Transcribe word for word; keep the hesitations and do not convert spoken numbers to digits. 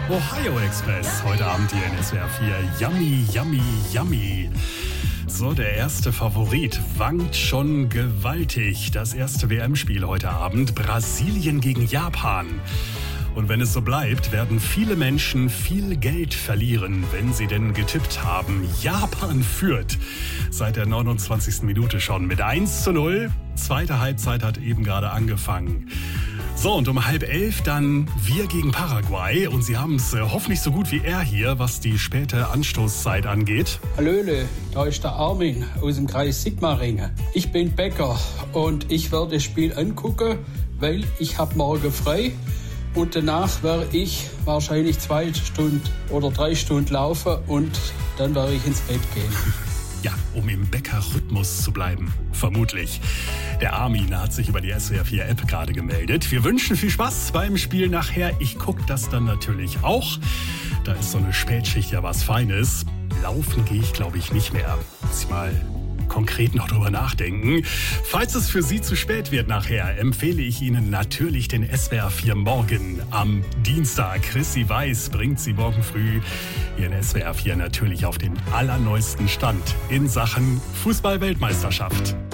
Ohio Express, heute Abend hier in S W R vier. Yummy, yummy, yummy. So, der erste Favorit wankt schon gewaltig. Das erste W M-Spiel heute Abend, Brasilien gegen Japan. Und wenn es so bleibt, werden viele Menschen viel Geld verlieren, wenn sie denn getippt haben. Japan führt seit der neunundzwanzigsten Minute schon mit eins zu null. Zweite Halbzeit hat eben gerade angefangen. So, und um halb elf dann wir gegen Paraguay. Und sie haben es äh, hoffentlich so gut wie er hier, was die späte Anstoßzeit angeht. Hallöle, da ist der Armin aus dem Kreis Sigmaringen. Ich bin Bäcker und ich werde das Spiel angucken, weil ich habe morgen frei. Und danach werde ich wahrscheinlich zwei Stunden oder drei Stunden laufen und dann werde ich ins Bett gehen. Ja, um im Bäcker-Rhythmus zu bleiben. Vermutlich. Der Armin hat sich über die S W R vier App gerade gemeldet. Wir wünschen viel Spaß beim Spiel nachher. Ich gucke das dann natürlich auch. Da ist so eine Spätschicht ja was Feines. Laufen gehe ich, glaube ich, nicht mehr. Muss ich mal konkret noch drüber nachdenken. Falls es für Sie zu spät wird nachher, empfehle ich Ihnen natürlich den S W R vier Morgen am Dienstag. Chrissy Weiß bringt Sie morgen früh hier in S W R vier natürlich auf den allerneuesten Stand in Sachen Fußball-Weltmeisterschaft.